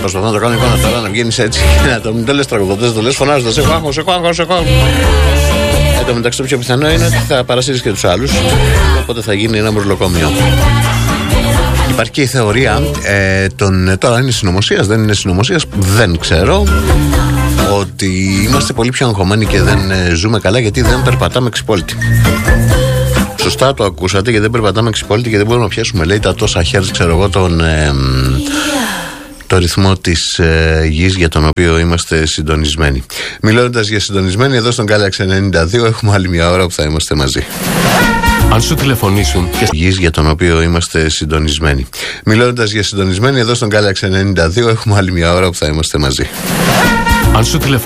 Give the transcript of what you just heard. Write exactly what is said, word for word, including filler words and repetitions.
προσπαθώ να το κάνω εικόνα τώρα, να βγαίνει έτσι. Να το μην το λε τραγουδωτέ, το λε φωνάζοντα. Σε έχω, σε έχω, σε έχω. Εν τω μεταξύ, το πιο πιθανό είναι ότι θα παρασύρει και του άλλου. Οπότε θα γίνει ένα μουρλοκομείο. Υπάρχει και η θεωρία ε, των, τώρα είναι συνωμοσίας, δεν είναι συνωμοσίας, δεν ξέρω, ότι είμαστε πολύ πιο αγχωμένοι και δεν ε, ζούμε καλά γιατί δεν περπατάμε εξυπόλυτοι. Σωστά το ακούσατε, και δεν περπατάμε εξυπόλυτοι και δεν μπορούμε να πιάσουμε, λέει, τα τόσα χέρια, ξέρω εγώ, τον, ε, το ρυθμό της ε, γης για τον οποίο είμαστε συντονισμένοι. Μιλώντας για συντονισμένοι, εδώ στον Galaxy ενενήντα δύο έχουμε άλλη μια ώρα που θα είμαστε μαζί. Αν σου τηλεφωνήσουν και γης για τον οποίο είμαστε συντονισμένοι. Μιλώντας για συντονισμένοι, εδώ στον Galaxy ενενήντα δύο έχουμε άλλη μια ώρα που θα είμαστε μαζί. Αν σου τηλεφωνήσουν